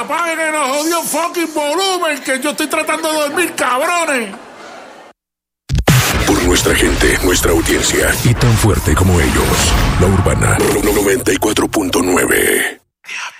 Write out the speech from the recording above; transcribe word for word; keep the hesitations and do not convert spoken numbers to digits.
apaguen el jodido fucking volumen, que yo estoy tratando de dormir, cabrones. Por nuestra gente, nuestra audiencia y tan fuerte como ellos, La Urbana noventa y cuatro punto nueve.